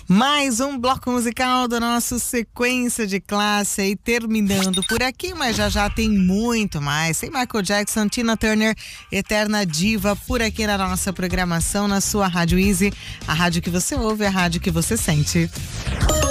Mais um bloco musical da nossa sequência de classe aí terminando por aqui, mas já tem muito mais. Tem Michael Jackson, Tina Turner, Eterna Diva por aqui na nossa programação, na sua Rádio Easy, a rádio que você ouve, a rádio que você sente.